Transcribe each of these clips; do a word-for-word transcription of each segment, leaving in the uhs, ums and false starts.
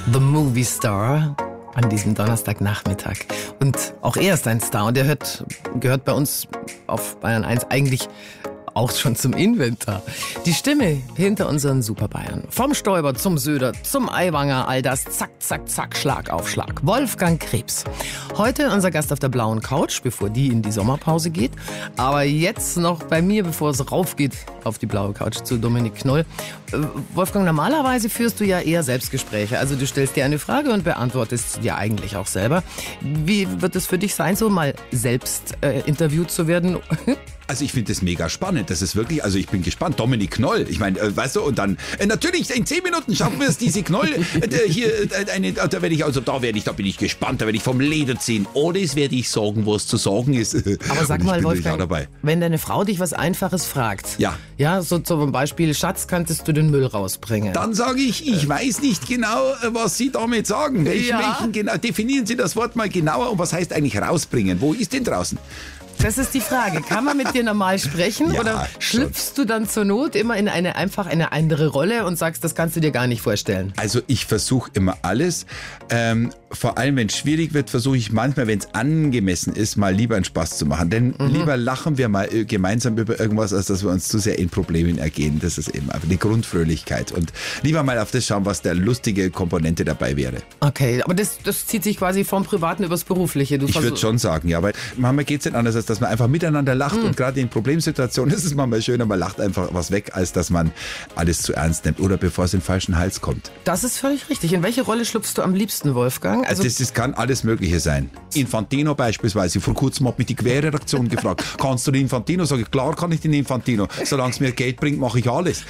The Movie Star an diesem Donnerstagnachmittag. Und auch er ist ein Star und er hört, gehört bei uns auf Bayern eins eigentlich auch schon zum Inventar. Die Stimme hinter unseren Super Bayern. Vom Stoiber zum Söder, zum Aiwanger, all das zack, zack, zack, Schlag auf Schlag. Wolfgang Krebs. Heute unser Gast auf der blauen Couch, bevor die in die Sommerpause geht. Aber jetzt noch bei mir, bevor es raufgeht auf die blaue Couch zu Dominik Knoll. Wolfgang, normalerweise führst du ja eher Selbstgespräche. Also du stellst dir eine Frage und beantwortest sie ja eigentlich auch selber. Wie wird es für dich sein, so mal selbst äh, interviewt zu werden? Also ich finde das mega spannend. Das ist wirklich, also ich bin gespannt. Dominik Knoll, ich meine, äh, weißt du, und dann, äh, natürlich, in zehn Minuten schaffen wir es, diese Knoll, äh, hier, äh, eine, da werde ich, also da werde ich, da bin ich gespannt, da werde ich vom Leder ziehen. Alles werde ich sagen, was zu sagen ist. Aber sag mal, Wolfgang, wenn deine Frau dich was Einfaches fragt, ja, ja, so zum Beispiel, Schatz, könntest du den Müll rausbringen? Dann sage ich, ich weiß nicht genau, was Sie damit sagen. Ich, ja. welchen, genau, definieren Sie das Wort mal genauer und was heißt eigentlich rausbringen? Wo ist denn draußen? Das ist die Frage. Kann man mit dir normal sprechen Ja, oder schlüpfst du dann zur Not immer in eine einfach eine andere Rolle und sagst, das kannst du dir gar nicht vorstellen? Also ich versuche immer alles. Ähm, vor allem, wenn es schwierig wird, versuche ich manchmal, wenn es angemessen ist, mal lieber einen Spaß zu machen. Denn mhm. lieber lachen wir mal äh, gemeinsam über irgendwas, als dass wir uns zu sehr in Problemen ergehen. Das ist eben einfach die Grundfröhlichkeit. Und lieber mal auf das schauen, was der lustige Komponente dabei wäre. Okay, aber das, das zieht sich quasi vom Privaten übers Berufliche. Du ich würde schon sagen, ja, weil manchmal geht es nicht anders, als dass man einfach miteinander lacht. Mhm. Und gerade in Problemsituationen ist es manchmal schöner, man lacht einfach was weg, als dass man alles zu ernst nimmt oder bevor es in den falschen Hals kommt. Das ist völlig richtig. In welche Rolle schlüpfst du am liebsten, Wolfgang? Also das, das kann alles Mögliche sein. Infantino beispielsweise. Vor kurzem hat mich die Querredaktion gefragt, kannst du den Infantino? Sag ich, klar kann ich den Infantino. Solange es mir Geld bringt, mache ich alles.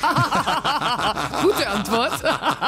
Gute Antwort.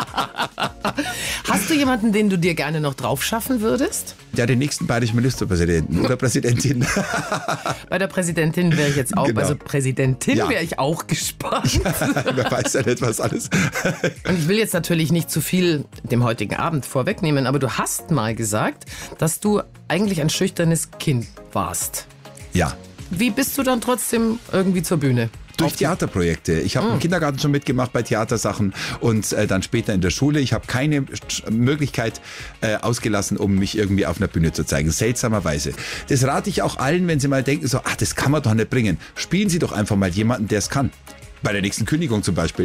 Hast du jemanden, den du dir gerne noch drauf schaffen würdest? Ja, den nächsten bayerischen Ministerpräsidenten oder Präsidentin. Bei der Präsidentin wäre ich jetzt auch, genau. also Präsidentin ja. wäre ich auch gespannt. Wer weiß ja nicht, was alles. Und ich will jetzt natürlich nicht zu viel dem heutigen Abend vorwegnehmen, aber du hast mal gesagt, dass du eigentlich ein schüchternes Kind warst. Ja. Wie bist du dann trotzdem irgendwie zur Bühne? Durch Theaterprojekte. Ich habe mm. im Kindergarten schon mitgemacht bei Theatersachen und äh, dann später in der Schule. Ich habe keine Möglichkeit äh, ausgelassen, um mich irgendwie auf einer Bühne zu zeigen. Seltsamerweise. Das rate ich auch allen, wenn sie mal denken, so, ach, das kann man doch nicht bringen. Spielen Sie doch einfach mal jemanden, der es kann. Bei der nächsten Kündigung zum Beispiel.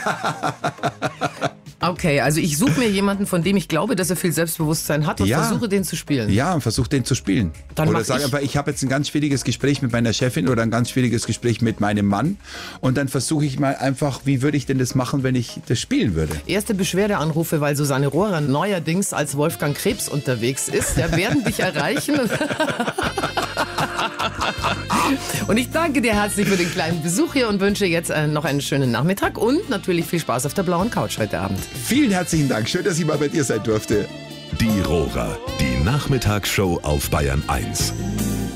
Okay, also ich suche mir jemanden, von dem ich glaube, dass er viel Selbstbewusstsein hat und ja. versuche, den zu spielen. Ja, und versuche, den zu spielen. Dann oder sage ich einfach, ich habe jetzt ein ganz schwieriges Gespräch mit meiner Chefin oder ein ganz schwieriges Gespräch mit meinem Mann und dann versuche ich mal einfach, wie würde ich denn das machen, wenn ich das spielen würde? Erste Beschwerdeanrufe, weil Susanne Rohrer neuerdings als Wolfgang Krebs unterwegs ist, der werden dich erreichen. Und ich danke dir herzlich für den kleinen Besuch hier und wünsche jetzt äh, noch einen schönen Nachmittag und natürlich viel Spaß auf der blauen Couch heute Abend. Vielen herzlichen Dank. Schön, dass ich mal bei dir sein durfte. Die Rohrer, die Nachmittagsshow auf Bayern eins.